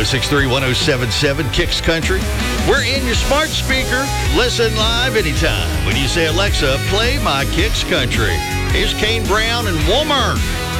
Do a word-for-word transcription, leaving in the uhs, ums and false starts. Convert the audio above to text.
oh six three, one oh seven seven, Kicks Country. We're in your smart speaker. Listen live anytime. When you say, Alexa, play my Kicks Country. Here's Kane Brown and Woolmer.